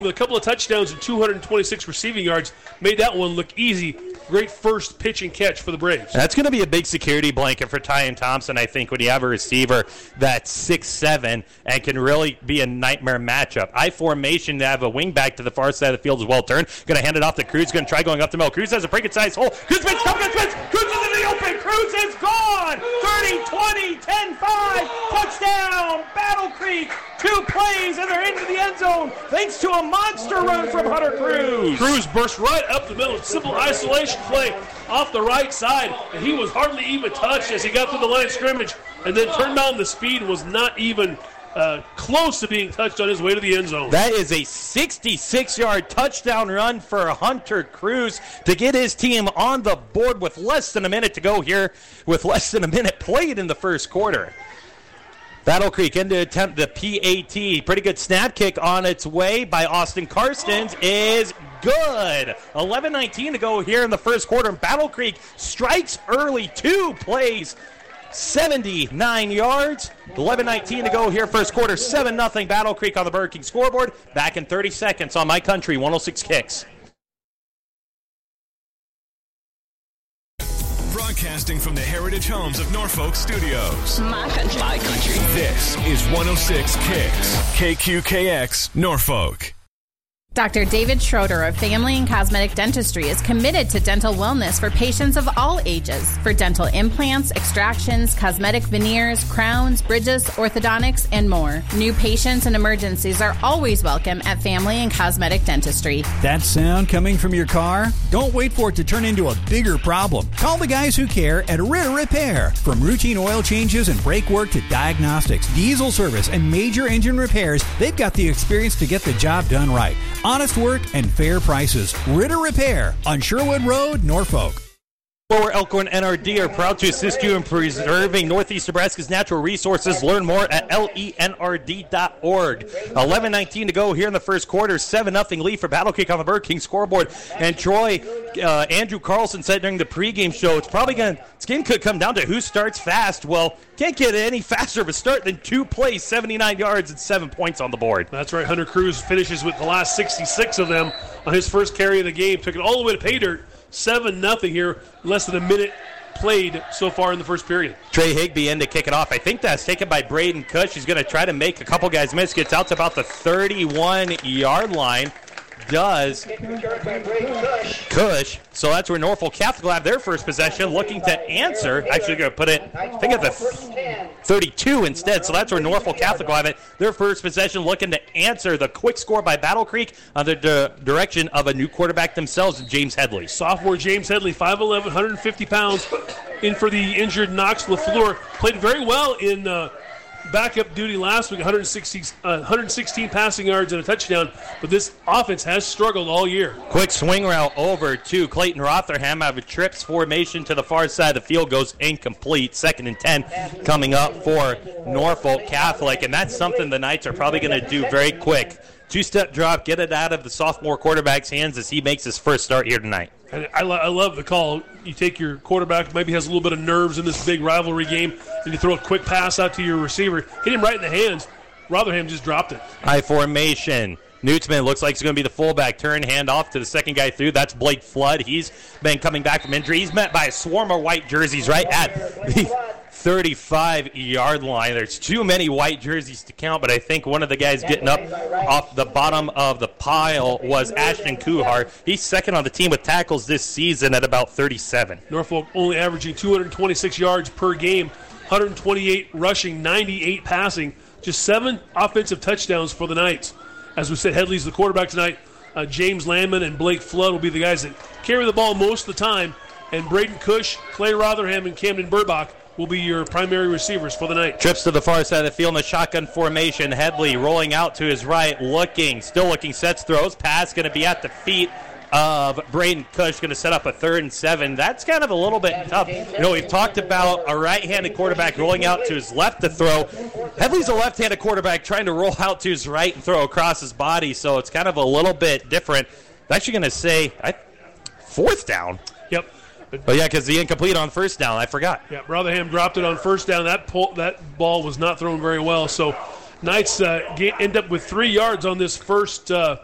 with a couple of touchdowns and 226 receiving yards, made that one look easy. Great first pitch and catch for the Braves. That's going to be a big security blanket for Tyon Thompson, I think, when you have a receiver that's 6'7" and can really be a nightmare matchup. I formation to have a wing back to the far side of the field is well turned. Going to hand it off to Cruz. Going to try going up the middle. Cruz has a pretty good size hole. Cruz spins, Cruz is in the open. Cruz is gone. 30, 20, 10, 5. Touchdown, Battle Creek. 2 plays, and they're into the end zone thanks to a monster run from Hunter Cruz. Cruz burst right up the middle. Simple isolation play off the right side, and he was hardly even touched as he got through the line of scrimmage, and then turned down the speed, was not even close to being touched on his way to the end zone. That is a 66-yard touchdown run for Hunter Cruz to get his team on the board with less than a minute to go here, with less than a minute played in the first quarter. Battle Creek in to attempt the PAT. Pretty good snap kick on its way by Austin Karstens is good. 11:19 to go here in the first quarter. And Battle Creek strikes early. 2 plays, 79 yards. 11:19 to go here first quarter. 7-0 Battle Creek on the Burger King scoreboard. Back in 30 seconds on My Country 106 Kicks. Broadcasting from the Heritage Homes of Norfolk Studios. My Country. My Country. This is 106 Kicks. KQKX, Norfolk. Dr. David Schroeder of Family and Cosmetic Dentistry is committed to dental wellness for patients of all ages. For dental implants, extractions, cosmetic veneers, crowns, bridges, orthodontics, and more. New patients and emergencies are always welcome at Family and Cosmetic Dentistry. That sound coming from your car? Don't wait for it to turn into a bigger problem. Call the guys who care at Ritter Repair. From routine oil changes and brake work to diagnostics, diesel service, and major engine repairs, they've got the experience to get the job done right. Honest work and fair prices. Ritter Repair on Sherwood Road, Norfolk. Lower Elkhorn NRD are proud to assist you in preserving Northeast Nebraska's natural resources. Learn more at lenrd.org. 11:19 to go here in the first quarter. 7-0 lead for Battle Creek on the Burger King scoreboard. And Troy, Andrew Carlson said during the pregame show, this game could come down to who starts fast. Well, can't get any faster of a start than 2 plays, 79 yards, and 7 points on the board. That's right. Hunter Cruz finishes with the last 66 of them on his first carry of the game. Took it all the way to pay dirt. 7-0 here, less than a minute played so far in the first period. Trey Higby in to kick it off. I think that's taken by Braden Cush. He's going to try to make a couple guys miss. Gets out to about the 31-yard line. Does Cush. So that's where Norfolk Catholic will have their first possession, looking to answer. Actually, going to put it, I think, at the 32 instead. So that's where Norfolk Catholic will have it. Their first possession, looking to answer the quick score by Battle Creek under the direction of a new quarterback themselves, James Headley. Sophomore James Headley, 5'11", 150 pounds, in for the injured Knox LaFleur. Played very well in backup duty last week, 116 passing yards and a touchdown, but this offense has struggled all year. Quick swing route over to Clayton Rotherham out of a trips formation to the far side. The field goes incomplete. 2nd and 10 coming up for Norfolk Catholic, and that's something the Knights are probably going to do very quick. 2-step drop, get it out of the sophomore quarterback's hands as he makes his first start here tonight. And I love the call. You take your quarterback, maybe has a little bit of nerves in this big rivalry game, and you throw a quick pass out to your receiver. Hit him right in the hands. Rotherham just dropped it. High formation. Newtsman looks like he's going to be the fullback. Turn, hand off to the second guy through. That's Blake Flood. He's been coming back from injury. He's met by a swarm of white jerseys right at the 35-yard line. There's too many white jerseys to count, but I think one of the guys getting up off the bottom of the pile was Ashton Kuhar. He's second on the team with tackles this season at about 37. Norfolk only averaging 226 yards per game, 128 rushing, 98 passing, just 7 offensive touchdowns for the Knights. As we said, Headley's the quarterback tonight. James Landman and Blake Flood will be the guys that carry the ball most of the time, and Braden Cush, Clay Rotherham, and Camden Burbach will be your primary receivers for the night. Trips to the far side of the field in the shotgun formation. Headley rolling out to his right, still looking, sets, throws. Pass going to be at the feet of Braden Cush, going to set up a 3rd and 7. That's kind of a little bit tough. We've talked about a right-handed quarterback rolling out to his left to throw. Headley's a left-handed quarterback trying to roll out to his right and throw across his body, so it's kind of a little bit different. I'm actually going to say 4th down. Yep. Oh, yeah, because the incomplete on first down. I forgot. Yeah, Rotherham dropped it on first down. That ball was not thrown very well. So Knights end up with 3 yards on this first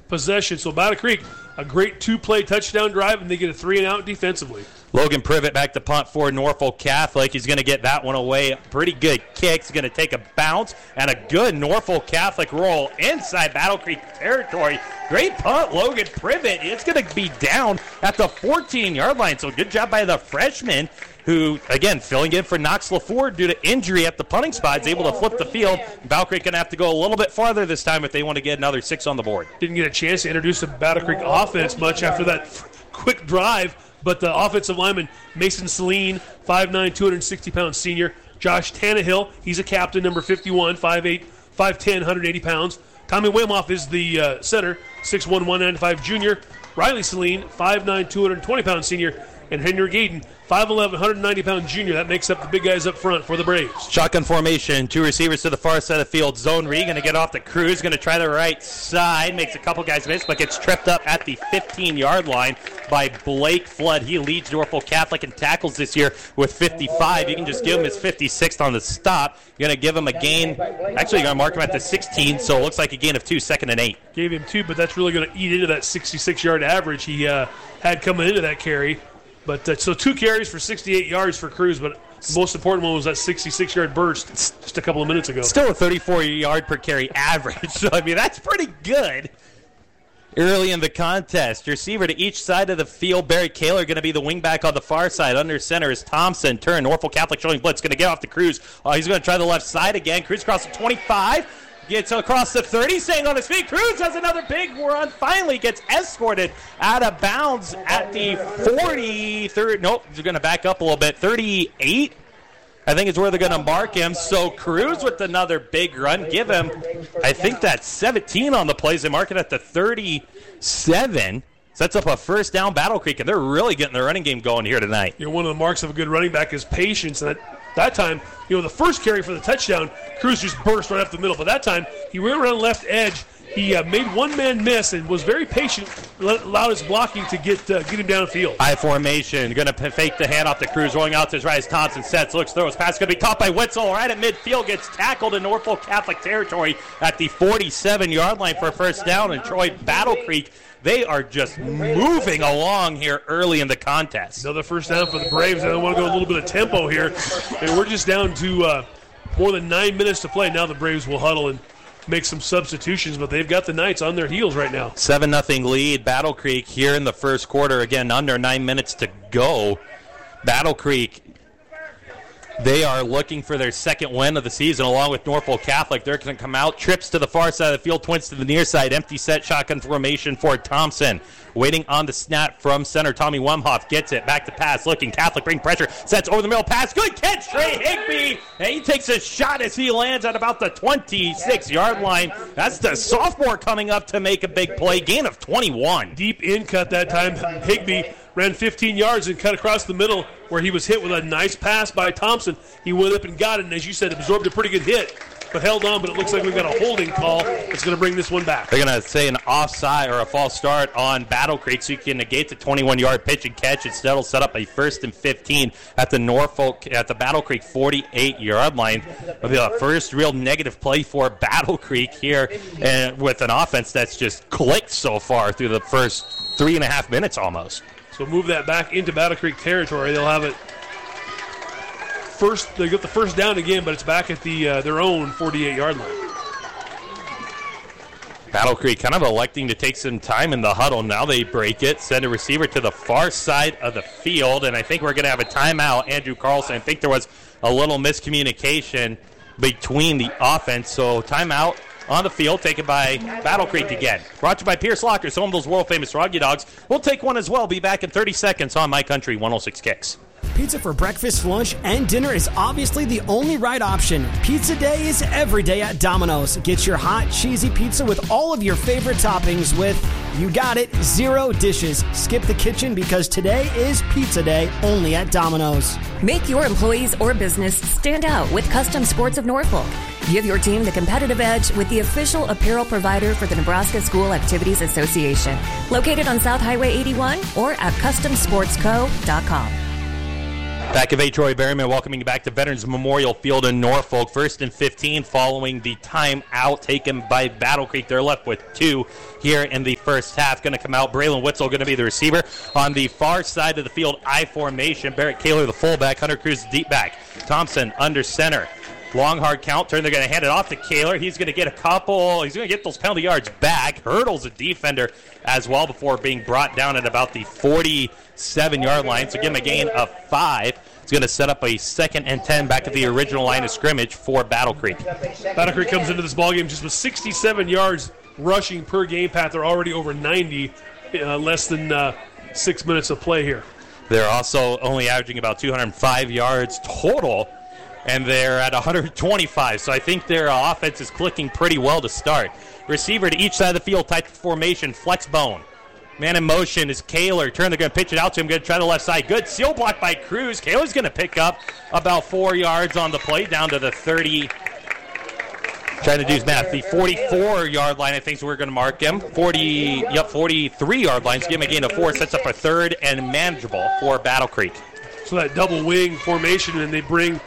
possession. So Battle Creek, a great 2-play touchdown drive, and they get a 3-and-out defensively. Logan Privet back to punt for Norfolk Catholic. He's going to get that one away. Pretty good kick. He's going to take a bounce and a good Norfolk Catholic roll inside Battle Creek territory. Great punt, Logan Privet. It's going to be down at the 14-yard line. So good job by the freshman who, again, filling in for Knox LaFord due to injury at the punting spot, is able to flip the field. Battle Creek going to have to go a little bit farther this time if they want to get another 6 on the board. Didn't get a chance to introduce the Battle Creek offense much after that quick drive. But the offensive lineman, Mason Celine, 5'9", 260-pound senior. Josh Tannehill, he's a captain, number 51, 5'8", 5'10", 180 pounds. Tommy Wemoff is the center, 6'1", 195 junior. Riley Celine, 5'9", 220-pound senior. And Henry Gaden, 5'11", 190-pound junior. That makes up the big guys up front for the Braves. Shotgun formation, 2 receivers to the far side of the field. Zone read, going to get off the Cruz, going to try the right side. Makes a couple guys miss, but gets tripped up at the 15-yard line by Blake Flood. He leads Norfolk Catholic in tackles this year with 55. You can just give him his 56th on the stop. You're going to give him a gain. Actually, you're going to mark him at the 16, so it looks like a gain of 2, 2nd and 8. Gave him 2, but that's really going to eat into that 66-yard average he had coming into that carry. But so 2 carries for 68 yards for Cruz, but the most important one was that 66-yard burst just a couple of minutes ago. Still a 34-yard per carry average, so I mean that's pretty good. Early in the contest, receiver to each side of the field. Barry Kaler going to be the wingback on the far side. Under center is Thompson. Turn. Norfolk Catholic showing blitz. Going to get off the Cruz. He's going to try the left side again. Cruz across the 25. Gets across the 30, staying on his feet. Cruz has another big run. Finally gets escorted out of bounds at the 43rd. Nope, they're going to back up a little bit. 38, I think is where they're going to mark him. So Cruz with another big run. Give him, I think that's 17 on the plays. They mark it at the 37. Sets up a first down, Battle Creek, and they're really getting their running game going here tonight. You know, one of the marks of a good running back is patience. And that time, you know, the first carry for the touchdown, Cruz just burst right up the middle. But that time, he ran around left edge. He made one man miss and was very patient, allowed his blocking to get him downfield. High formation, going to fake the handoff to Cruz, rolling out to his right as Thompson sets, looks, throws, pass going to be caught by Wetzel right at midfield, gets tackled in Norfolk Catholic territory at the 47-yard line for a first down. And Troy Battle Creek, they are just moving along here early in the contest. Another first down for the Braves. I want to go a little bit of tempo here. And we're just down to more than 9 minutes to play. Now the Braves will huddle and make some substitutions, but they've got the Knights on their heels right now. 7-0 lead, Battle Creek here in the first quarter. Again, under 9 minutes to go. Battle Creek, they are looking for their second win of the season along with Norfolk Catholic. They're going to come out, trips to the far side of the field, twins to the near side, empty set, shotgun formation for Thompson. Waiting on the snap from center, Tommy Wemhoff gets it, back to pass, looking, Catholic bring pressure, sets over the middle, pass, good catch, Trey Higby, and he takes a shot as he lands at about the 26-yard line. That's the sophomore coming up to make a big play, gain of 21. Deep in cut that time, Higby ran 15 yards and cut across the middle where he was hit with a nice pass by Thompson. He went up and got it, and as you said, absorbed a pretty good hit, but held on, but it looks like we've got a holding call that's going to bring this one back. They're going to say an offside or a false start on Battle Creek, so you can negate the 21-yard pitch and catch. Instead, it'll set up a 1st and 15 at the Battle Creek 48-yard line. It'll be the first real negative play for Battle Creek here, and with an offense that's just clicked so far through the first 3.5 minutes almost. So move that back into Battle Creek territory. They'll have it first. They get the first down again, but it's back at their own 48-yard line. Battle Creek kind of electing to take some time in the huddle. Now they break it, send a receiver to the far side of the field, and I think we're going to have a timeout. Andrew Carlson, I think there was a little miscommunication between the offense, so timeout on the field, taken by Battle Creek again. Brought to you by Pierce Lockers, home of those world-famous Froggy Dogs. We'll take one as well. Be back in 30 seconds on My Country 106 Kicks. Pizza for breakfast, lunch, and dinner is obviously the only right option. Pizza Day is every day at Domino's. Get your hot, cheesy pizza with all of your favorite toppings with, you got it, 0 dishes. Skip the kitchen because today is Pizza Day only at Domino's. Make your employees or business stand out with Custom Sports of Norfolk. Give your team the competitive edge with the official apparel provider for the Nebraska School Activities Association. Located on South Highway 81 or at CustomSportsCo.com. Back of Troy Berryman welcoming you back to Veterans Memorial Field in Norfolk. 1st and 15 following the timeout taken by Battle Creek. They're left with 2 here in the first half. Going to come out. Braylon Witzel going to be the receiver. On the far side of the field, I formation. Barrett Kaler, the fullback. Hunter Cruz, the deep back. Thompson under center. Long, hard count turn. They're going to hand it off to Kaler. He's going to get he's going to get those penalty yards back. Hurdles a defender as well before being brought down at about the 47-yard line. So give him a gain of 5. It's going to set up a 2nd and 10 back at the original line of scrimmage for Battle Creek. Battle Creek comes into this ballgame just with 67 yards rushing per game. Pat, they're already over 90, less than 6 minutes of play here. They're also only averaging about 205 yards total, and they're at 125. So I think their offense is clicking pretty well to start. Receiver to each side of the field, type formation, flex bone. Man in motion is Kaler. They're going to pitch it out to him. Going to try the left side. Good seal block by Cruz. Kaler's going to pick up about 4 yards on the play down to the 30. Trying to do his math. The 44-yard line, I think, is where we're going to mark him. 43-yard line. So give him a gain of 4. Sets up a 3rd and manageable for Battle Creek. So that double wing formation, and they bring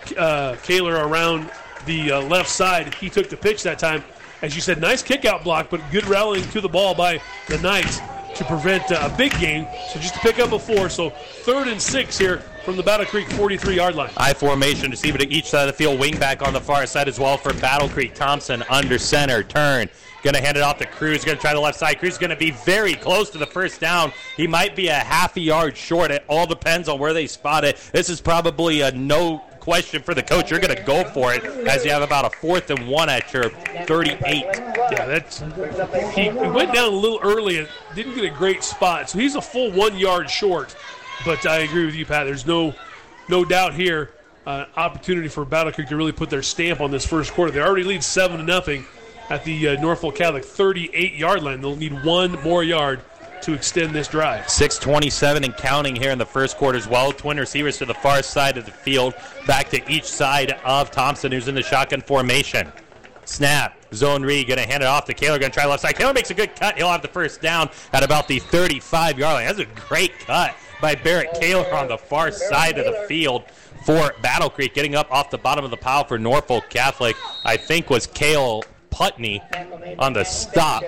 Kaler around the left side. He took the pitch that time. As you said, nice kick-out block, but good rallying to the ball by the Knights to prevent a big gain. So just to pick up a 4. So 3rd and 6 here from the Battle Creek 43-yard line. I formation, receiver to each side of the field. Wing back on the far side as well for Battle Creek. Thompson under center. Turn. Going to hand it off to Cruz. Going to try the left side. Cruz is going to be very close to the first down. He might be a half a yard short. It all depends on where they spot it. This is probably a no question for the coach. You're going to go for it as you have about a 4th and 1 at your 38. Yeah, he went down a little early and didn't get a great spot. So he's a full 1 yard short. But I agree with you, Pat. There's no doubt here. Opportunity for Battle Creek to really put their stamp on this first quarter. They already lead 7-0 at the Norfolk Catholic 38-yard line. They'll need 1 more yard to extend this drive. 6:27 and counting here in the first quarter as well. Twin receivers to the far side of the field. Back to each side of Thompson, who's in the shotgun formation. Snap. Zone read. Going to hand it off to Kaler. Going to try left side. Kaler makes a good cut. He'll have the first down at about the 35-yard line. That's a great cut by Barrett Kaler on the far side of the field for Battle Creek. Getting up off the bottom of the pile for Norfolk Catholic, I think, was Cale Putney on the stop.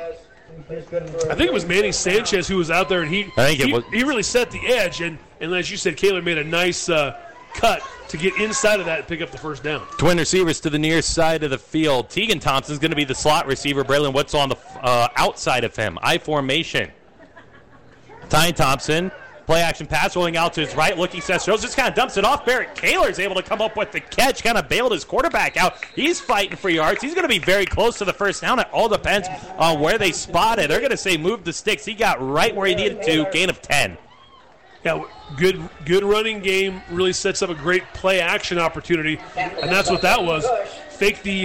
I think it was Manny Sanchez who was out there, and he really set the edge. And as you said, Kaler made a nice cut to get inside of that and pick up the first down. Twin receivers to the near side of the field. Tegan Thompson's going to be the slot receiver. Braylon Witzel on the outside of him. I formation. Ty Thompson. Play action pass rolling out to his right. Looking Seth Rose just kind of dumps it off. Barrett Kaler's able to come up with the catch. Kind of bailed his quarterback out. He's fighting for yards. He's going to be very close to the first down. It all depends on where they spot it. They're going to say move the sticks. He got right where he needed to. Gain of 10. Yeah, good running game. Really sets up a great play action opportunity, and that's what that was. Fake the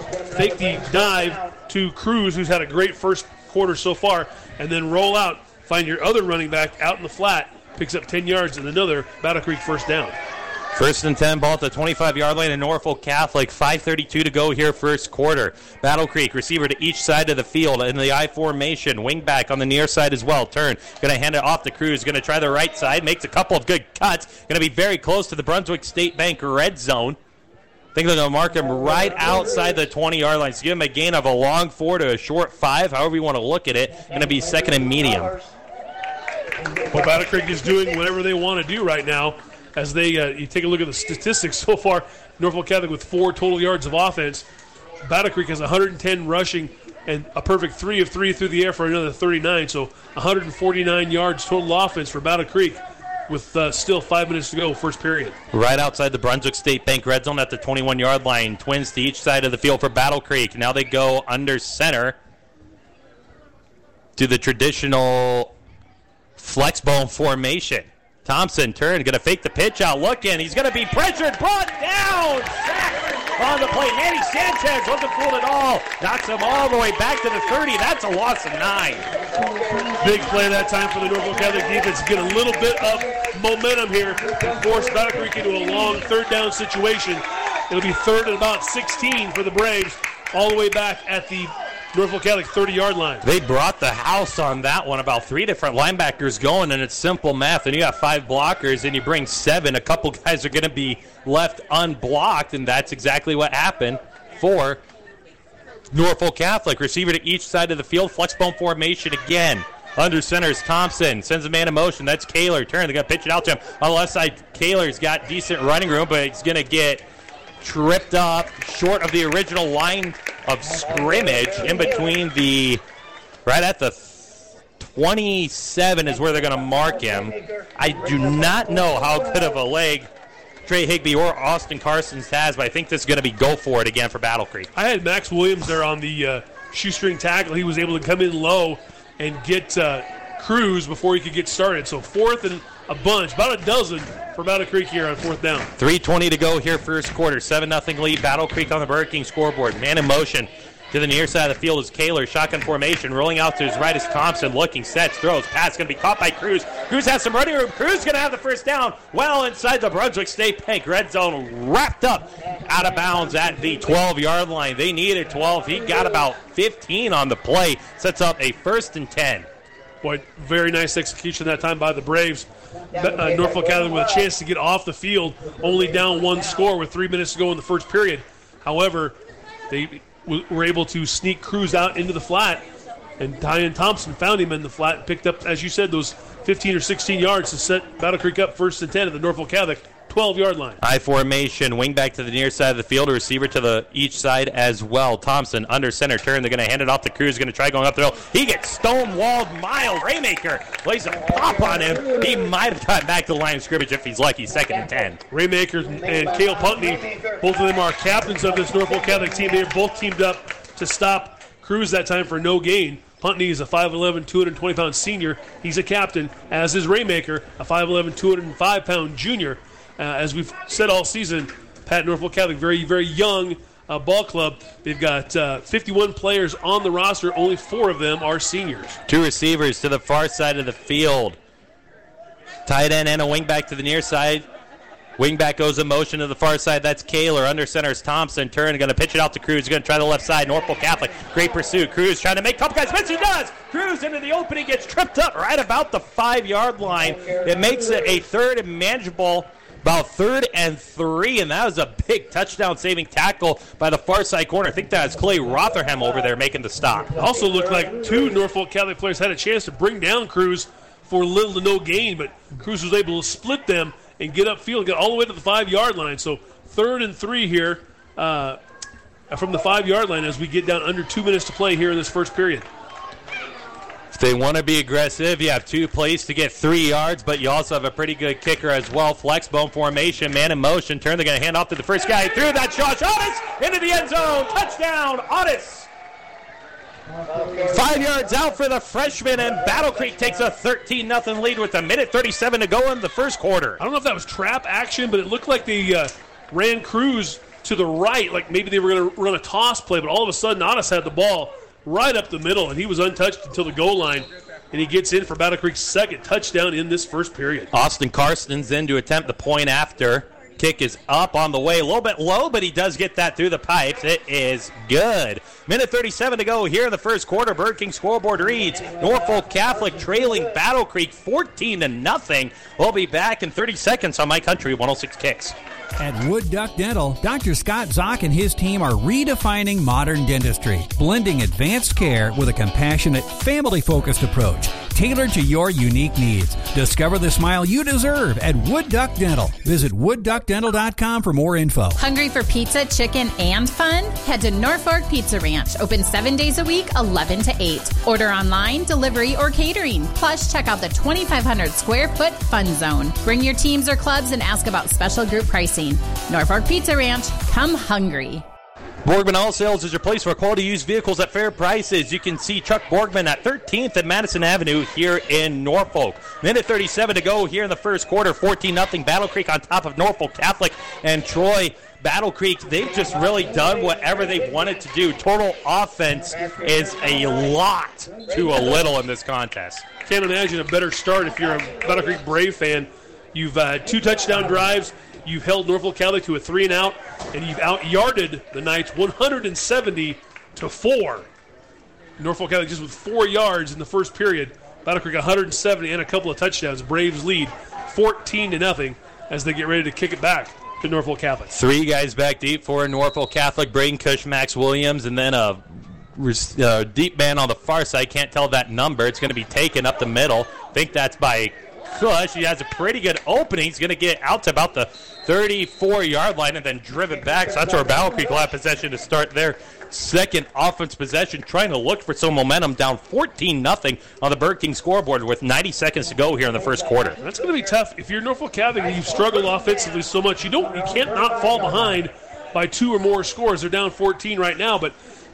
dive to Cruz, who's had a great first quarter so far, and then roll out. Find your other running back out in the flat, picks up 10 yards and another Battle Creek first down. 1st and 10, ball at the 25-yard line in Norfolk Catholic. 5:32 to go here, first quarter. Battle Creek, receiver to each side of the field in the I formation. Wing back on the near side as well. Turn. Going to hand it off to Cruz. Going to try the right side. Makes a couple of good cuts. Going to be very close to the Brunswick State Bank red zone. I think they're going to mark him right outside the 20-yard line. So give him a gain of a long 4 to a short 5, however you want to look at it. Going to be 2nd and medium. Well, Battle Creek is doing whatever they want to do right now. As they, you take a look at the statistics so far, Norfolk Catholic with 4 total yards of offense. Battle Creek has 110 rushing and a perfect 3 of 3 through the air for another 39. So 149 yards total offense for Battle Creek with still 5 minutes to go, first period. Right outside the Brunswick State Bank red zone at the 21-yard line. Twins to each side of the field for Battle Creek. Now they go under center to the traditional flex bone formation. Thompson turn, going to fake the pitch out, looking. He's going to be pressured, brought down, sacked on the play. Manny Sanchez wasn't fooled at all. Knocks him all the way back to the 30. That's a loss of 9. Big play that time for the Norfolk Catholic defense. Get a little bit of momentum here and force Battle Creek into a long third down situation. It'll be 3rd and about 16 for the Braves, all the way back at the Norfolk Catholic 30-yard line. They brought the house on that one. About 3 different linebackers going, and it's simple math. And you got 5 blockers, and you bring 7. A couple guys are going to be left unblocked, and that's exactly what happened for Norfolk Catholic. Receiver to each side of the field. Flexbone formation again. Under center is Thompson. Sends a man in motion. That's Kaler. They're going to pitch it out to him. On the left side, Kaler's got decent running room, but he's going to get tripped up short of the original line of scrimmage in between right at the 27 is where they're going to mark him. I do not know how good of a leg Trey Higby or Austin Carsons has, but I think this is going to be go for it again for Battle Creek. I had Max Williams there on the shoestring tackle. He was able to come in low and get Cruz before he could get started. So 4th and a bunch, about a dozen for Battle Creek here on 4th down. 3:20 to go here, first quarter. 7-0 lead. Battle Creek on the Burger King scoreboard. Man in motion to the near side of the field is Kaler. Shotgun formation. Rolling out to his right is Thompson. Looking, sets, throws. Pass going to be caught by Cruz. Cruz has some running room. Cruz going to have the first down. Well inside the Brunswick State Bank red zone. Wrapped up out of bounds at the 12-yard line. They needed 12. He got about 15 on the play. Sets up a 1st and 10. Boy, very nice execution that time by the Braves. Norfolk Catholic with a chance to get off the field, only down 1 score with 3 minutes to go in the first period. However, they were able to sneak Cruz out into the flat, and Tyan Thompson found him in the flat and picked up, as you said, those 15 or 16 yards to set Battle Creek up 1st and 10 at the Norfolk Catholic 12-yard line. I formation, wing back to the near side of the field, a receiver to the each side as well. Thompson under center turn. They're going to hand it off to Cruz. Going to try going up the hill. He gets stonewalled. Miles Raymaker lays a pop on him. He might have gotten back to the line of scrimmage if he's lucky. 2nd and 10. Raymaker and Cale Puntney, both of them are captains of this Norfolk Catholic team. They are both teamed up to stop Cruz that time for no gain. Puntney is a 5'11", 220-pound senior. He's a captain, as is Raymaker, a 5'11", 205-pound junior. As we've said all season, Pat Norfolk Catholic, very, very young ball club. They've got 51 players on the roster. Only 4 of them are seniors. 2 receivers to the far side of the field. Tight end and a wingback to the near side. Wingback goes in motion to the far side. That's Kaler. Under center is Thompson. Turn, going to pitch it out to Cruz. Going to try the left side. Norfolk Catholic. Great pursuit. Cruz trying to make a couple guys miss. He does. Cruz into the opening. Gets tripped up right about the 5-yard line. It makes it a 3rd and manageable. About 3rd and 3, and that was a big touchdown-saving tackle by the far side corner. I think that's Clay Rotherham over there making the stop. It also looked like 2 Norfolk Catholic players had a chance to bring down Cruz for little to no gain, but Cruz was able to split them and get upfield and get all the way to the 5-yard line. So 3rd and 3 here from the 5-yard line as we get down under 2 minutes to play here in this first period. If they want to be aggressive, you have 2 plays to get 3 yards, but you also have a pretty good kicker as well. Flexbone formation, man in motion. Turn, they're going to hand off to the first guy. Through that, Josh Otis into the end zone. Touchdown, Otis. 5 yards out for the freshman, and Battle Creek takes a 13-0 lead with 1:37 to go in the first quarter. I don't know if that was trap action, but it looked like they ran Cruz to the right, like maybe they were going to run a toss play, but all of a sudden Otis had the ball right up the middle, and he was untouched until the goal line, and he gets in for Battle Creek's 2nd touchdown in this first period. Austin Carson's in to attempt the point after. Kick is up on the way, a little bit low, but he does get that through the pipes. It is good. 1:37 to go here in the first quarter. Burger King scoreboard reads Norfolk Catholic trailing Battle Creek 14-0. We'll be back in 30 seconds on My Country 106 Kicks. At Wood Duck Dental, Dr. Scott Zock and his team are redefining modern dentistry, blending advanced care with a compassionate, family-focused approach, tailored to your unique needs. Discover the smile you deserve at Wood Duck Dental. Visit woodduckdental.com for more info. Hungry for pizza, chicken, and fun? Head to Norfolk Pizza Ranch. Open 7 days a week, 11 to 8. Order online, delivery, or catering. Plus, check out the 2,500 square foot fun zone. Bring your teams or clubs and ask about special group pricing. Norfolk Pizza Ranch. Come hungry. Borgman All Sales is your place for quality used vehicles at fair prices. You can see Chuck Borgman at 13th and Madison Avenue here in Norfolk. 1:37 to go here in the first quarter. 14-0 Battle Creek on top of Norfolk Catholic and Troy. Battle Creek, they've just really done whatever they've wanted to do. Total offense is a lot to a little in this contest. Can't imagine a better start if you're a Battle Creek Brave fan. You've 2 touchdown drives. You've held Norfolk Catholic to a 3-and-out, and you've out-yarded the Knights 170-4. Norfolk Catholic just with 4 yards in the first period. Battle Creek 170 and a couple of touchdowns. Braves lead 14-0 as they get ready to kick it back to Norfolk Catholic. 3 guys back deep for Norfolk Catholic. Braden Cush, Max Williams, and then a deep man on the far side. Can't tell that number. It's going to be taken up the middle. I think that's by Cush. He has a pretty good opening. He's going to get out to about the 34-yard line and then driven back. So that's where Battle Creek will have possession to start their second offense possession, trying to look for some momentum, down 14-0 on the Burger King scoreboard with 90 seconds to go here in the first quarter. That's going to be tough. If you're Norfolk Catholic and you've struggled offensively so much, you can't not fall behind by 2 or more scores. They're down 14 right now, but